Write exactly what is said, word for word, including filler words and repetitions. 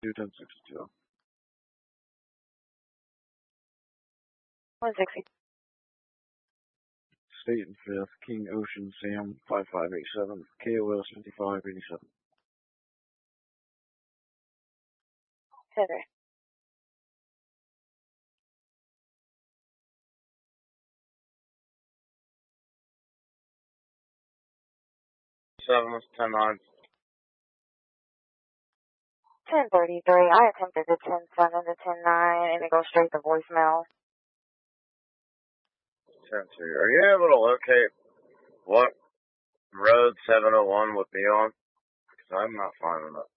two ten sixty-two. one sixty. State and fifth, King Ocean Sam five five eight seven, K O S fifty-five eighty-seven. Center. Seven was ten nine. ten thirty-three. I attempted the ten seven to ten nine, and it goes straight to voicemail. ten three. Are you able to locate what road seven oh one would be on? Because I'm not finding it.